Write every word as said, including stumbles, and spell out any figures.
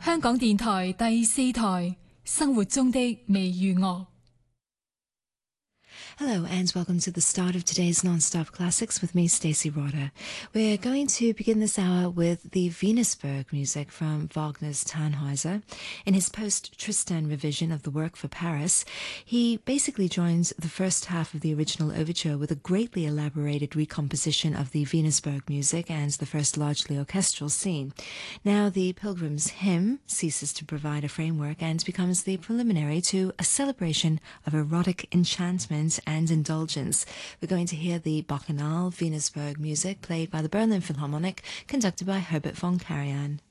香港電台第四台生活中的微娛樂。 Hello and welcome to the start of today's Non-Stop Classics with me, Stacey Rotter. We're going to begin this hour with the Venusberg music from Wagner's Tannhäuser. In his post-Tristan revision of the work for Paris, he basically joins the first half of the original overture with a greatly elaborated recomposition of the Venusberg music and the first largely orchestral scene. Now the Pilgrim's Hymn ceases to provide a framework and becomes the preliminary to a celebration of erotic enchantment and indulgence. We're going to hear the Bacchanal Venusberg music played by the Berlin Philharmonic, conducted by Herbert von Karajan.